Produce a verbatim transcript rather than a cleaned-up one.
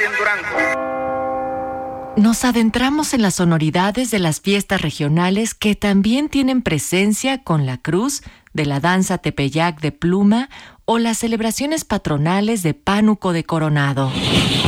en Durango. Nos adentramos en las sonoridades de las fiestas regionales que también tienen presencia con la cruz de la danza tepeyac de pluma o las celebraciones patronales de Pánuco de Coronado.